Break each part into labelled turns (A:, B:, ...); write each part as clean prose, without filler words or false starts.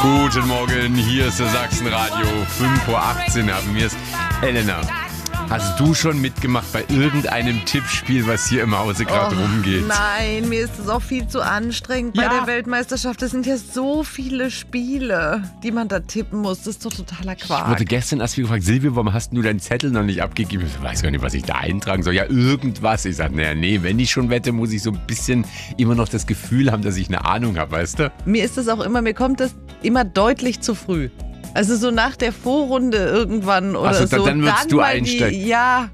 A: Guten Morgen, hier ist der Sachsenradio. 5:18 Uhr haben wir es. Elena, hast du schon mitgemacht bei irgendeinem Tippspiel, was hier im Hause gerade rumgeht?
B: Nein, mir ist das auch viel zu anstrengend bei der Weltmeisterschaft. Es sind ja so viele Spiele, die man da tippen muss. Das ist doch totaler
A: Ich wurde
B: Quark.
A: gestern erst wieder gefragt, Silvio, warum hast du deinen Zettel noch nicht abgegeben? Ich weiß gar nicht, was ich da eintragen soll. Ja, irgendwas. Ich sage, naja, nee, wenn ich schon wette, muss ich so ein bisschen immer noch das Gefühl haben, dass ich eine Ahnung habe, weißt du?
B: Mir kommt das immer deutlich zu früh. Also so nach der Vorrunde irgendwann oder
A: Also,
B: so.
A: dann würdest du einsteigen.
B: Ja.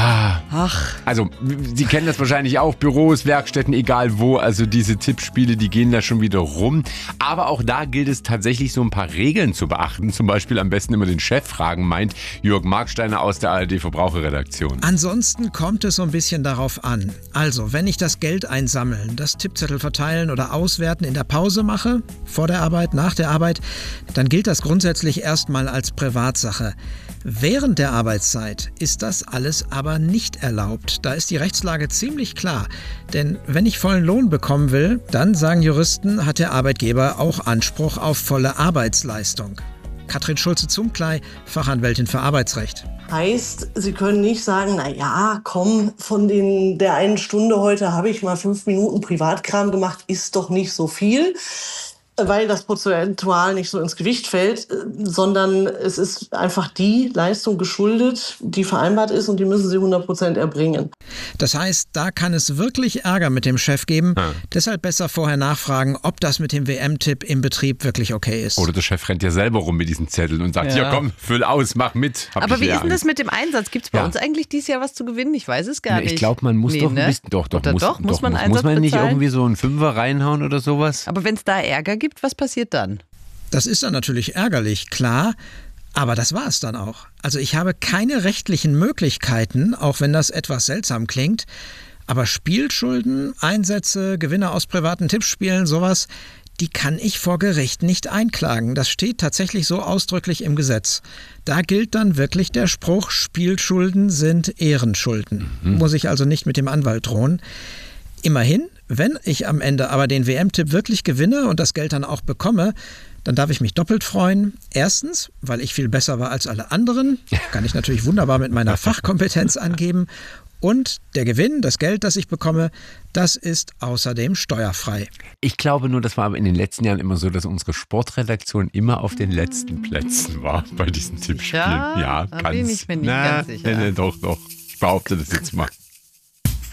A: Ach. Also, Sie kennen das wahrscheinlich auch, Büros, Werkstätten, egal wo. Also diese Tippspiele, die gehen da schon wieder rum. Aber auch da gilt es tatsächlich so ein paar Regeln zu beachten. Zum Beispiel am besten immer den Chef fragen, meint Jörg Marksteiner aus der ARD-Verbraucherredaktion.
C: Ansonsten kommt es so ein bisschen darauf an. Also, wenn ich das Geld einsammeln, das Tippzettel verteilen oder auswerten in der Pause mache, vor der Arbeit, nach der Arbeit, dann gilt das grundsätzlich erstmal als Privatsache. Während der Arbeitszeit ist das alles aber nicht erlaubt. Da ist die Rechtslage ziemlich klar. Denn wenn ich vollen Lohn bekommen will, dann, sagen Juristen, hat der Arbeitgeber auch Anspruch auf volle Arbeitsleistung. Katrin Schulze-Zumkley, Fachanwältin für Arbeitsrecht.
D: Heißt, Sie können nicht sagen, na ja, komm, von der einen Stunde heute habe ich mal 5 Minuten Privatkram gemacht, ist doch nicht so viel, weil das prozentual nicht so ins Gewicht fällt, sondern es ist einfach die Leistung geschuldet, die vereinbart ist und die müssen Sie 100% erbringen.
C: Das heißt, da kann es wirklich Ärger mit dem Chef geben. Deshalb besser vorher nachfragen, ob das mit dem WM-Tipp im Betrieb wirklich okay ist.
A: Oder der Chef rennt ja selber rum mit diesen Zetteln und sagt, ja komm, füll aus, mach mit.
B: Aber wie ist denn das mit dem Einsatz? Gibt es bei uns eigentlich dieses Jahr was zu gewinnen? Ich weiß es gar nicht.
A: Ich glaube, man muss doch ein bisschen,
B: muss man Einsatz
A: muss man nicht
B: bezahlen?
A: irgendwie so einen Fünfer reinhauen oder sowas?
B: Aber wenn es da Ärger gibt, was passiert dann?
C: Das ist dann natürlich ärgerlich, klar. Aber das war es dann auch. Also ich habe keine rechtlichen Möglichkeiten, auch wenn das etwas seltsam klingt. Aber Spielschulden, Einsätze, Gewinne aus privaten Tippspielen, sowas, die kann ich vor Gericht nicht einklagen. Das steht tatsächlich so ausdrücklich im Gesetz. Da gilt dann wirklich der Spruch, Spielschulden sind Ehrenschulden. Muss ich also nicht mit dem Anwalt drohen. Immerhin, wenn ich am Ende aber den WM-Tipp wirklich gewinne und das Geld dann auch bekomme, dann darf ich mich doppelt freuen. Erstens, weil ich viel besser war als alle anderen. Kann ich natürlich wunderbar mit meiner Fachkompetenz angeben. Und der Gewinn, das Geld, das ich bekomme, das ist außerdem steuerfrei.
A: Ich glaube nur, das war aber in den letzten Jahren immer so, dass unsere Sportredaktion immer auf den letzten Plätzen war bei diesen Tippspielen.
B: Ja, da bin ich mir nicht ganz sicher.
A: Nee, doch. Ich behaupte das jetzt mal.